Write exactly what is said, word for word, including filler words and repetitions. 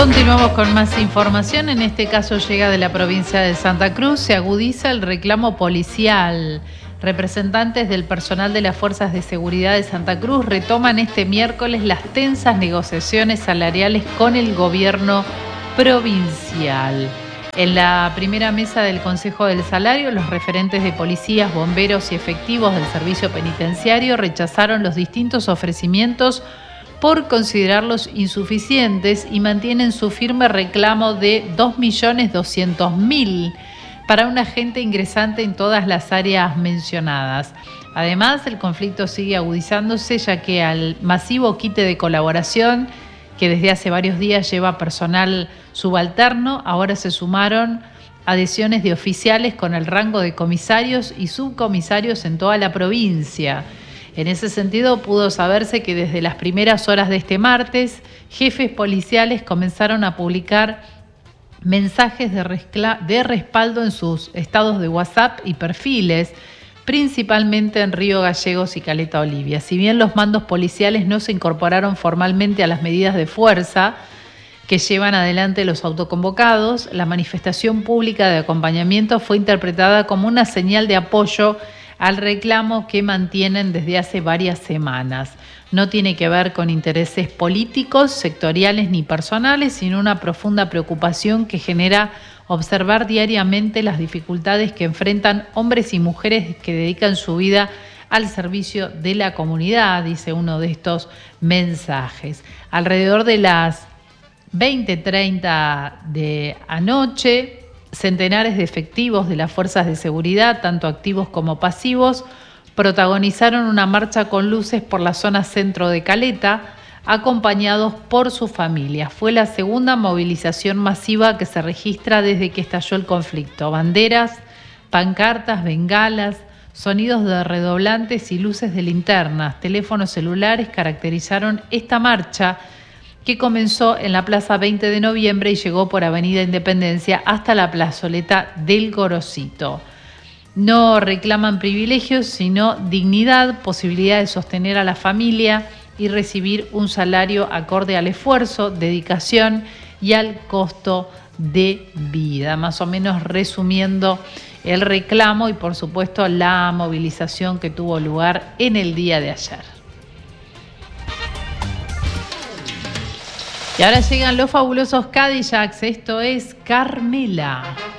Continuamos con más información, en este caso llega de la provincia de Santa Cruz, se agudiza el reclamo policial. Representantes del personal de las Fuerzas de Seguridad de Santa Cruz retoman este miércoles las tensas negociaciones salariales con el gobierno provincial. En la primera mesa del Consejo del Salario, los referentes de policías, bomberos y efectivos del servicio penitenciario rechazaron los distintos ofrecimientos por considerarlos insuficientes y mantienen su firme reclamo de dos millones doscientos mil para un agente ingresante en todas las áreas mencionadas. Además, el conflicto sigue agudizándose ya que al masivo quite de colaboración que desde hace varios días lleva personal subalterno, ahora se sumaron adhesiones de oficiales con el rango de comisarios y subcomisarios en toda la provincia. En ese sentido, pudo saberse que desde las primeras horas de este martes, jefes policiales comenzaron a publicar mensajes de, de respaldo en sus estados de WhatsApp y perfiles, principalmente en Río Gallegos y Caleta Olivia. Si bien los mandos policiales no se incorporaron formalmente a las medidas de fuerza que llevan adelante los autoconvocados, la manifestación pública de acompañamiento fue interpretada como una señal de apoyo al reclamo que mantienen desde hace varias semanas. No tiene que ver con intereses políticos, sectoriales ni personales, sino una profunda preocupación que genera observar diariamente las dificultades que enfrentan hombres y mujeres que dedican su vida al servicio de la comunidad, dice uno de estos mensajes. Alrededor de las veinte treinta de anoche, centenares de efectivos de las fuerzas de seguridad, tanto activos como pasivos, protagonizaron una marcha con luces por la zona centro de Caleta, acompañados por sus familias. Fue la segunda movilización masiva que se registra desde que estalló el conflicto. Banderas, pancartas, bengalas, sonidos de redoblantes y luces de linternas, teléfonos celulares caracterizaron esta marcha, que comenzó en la Plaza veinte de noviembre y llegó por Avenida Independencia hasta la plazoleta del Gorosito. No reclaman privilegios, sino dignidad, posibilidad de sostener a la familia y recibir un salario acorde al esfuerzo, dedicación y al costo de vida. Más o menos resumiendo el reclamo y, por supuesto, la movilización que tuvo lugar en el día de ayer. Y ahora llegan los fabulosos Cadillacs, esto es Carmela.